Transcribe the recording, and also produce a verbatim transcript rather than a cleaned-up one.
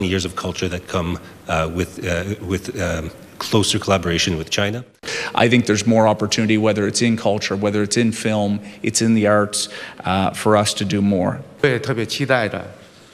years of culture that come uh, with uh, with um, closer collaboration with China. I think there's more opportunity, whether it's in culture, whether it's in film, it's in the arts, uh, for us to do more. 我也特别期待着